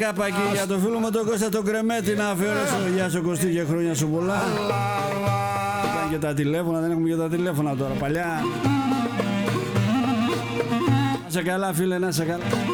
Κάπακι για το φίλο μου τον Κώστα τον Κρεμέτη να αφιερώσω. Γεια σου Κωστή και χρόνια σου πολλά. Ήταν και τα τηλέφωνα, δεν έχουμε και τα τηλέφωνα τώρα παλιά. Να σε καλά φίλε, να σε καλά.